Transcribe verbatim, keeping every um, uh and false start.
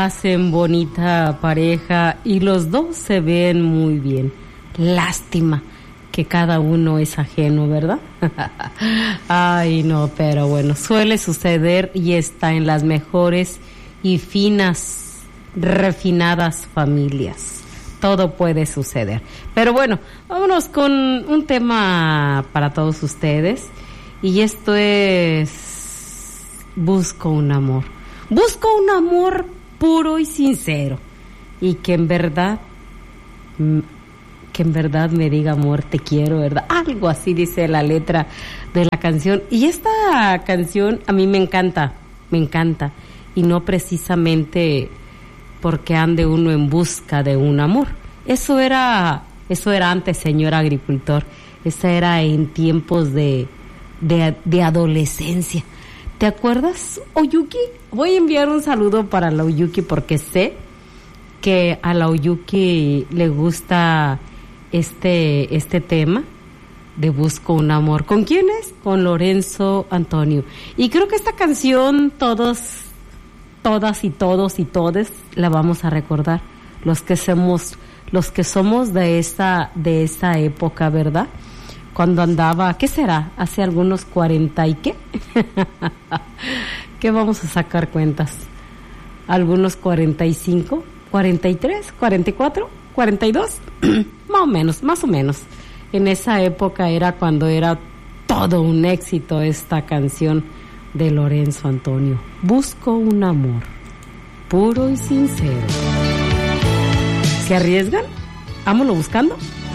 hacen bonita pareja y los dos se ven muy bien. Lástima que cada uno es ajeno, ¿verdad? Ay, no, pero bueno, suele suceder y está en las mejores y finas, refinadas familias. Todo puede suceder. Pero bueno, vámonos con un tema para todos ustedes. Y esto es... Busco un amor. Busco un amor puro y sincero. Y que en verdad... que en verdad me diga amor, te quiero, ¿verdad? Algo así dice la letra de la canción. Y esta canción a mí me encanta, me encanta. Y no precisamente porque ande uno en busca de un amor. Eso era, eso era antes, señor agricultor. Esa era en tiempos de, de, de adolescencia. ¿Te acuerdas, Oyuki? Voy a enviar un saludo para la Oyuki porque sé que a la Oyuki le gusta este este tema de Busco un amor. ¿Con quién es? Con Lorenzo Antonio. Y creo que esta canción todos, todas y todos y todes la vamos a recordar. Los que somos, los que somos de esa, de esa época, ¿verdad? Cuando andaba, ¿qué será? Hace algunos cuarenta y qué. ¿Qué vamos a sacar cuentas? Algunos cuarenta y cinco, cuarenta y tres, cuarenta y cuatro, cuarenta y dos, más o menos, más o menos. En esa época era cuando era todo un éxito esta canción de Lorenzo Antonio. Busco un amor puro y sincero. ¿Se arriesgan? ¿Vámonos buscando?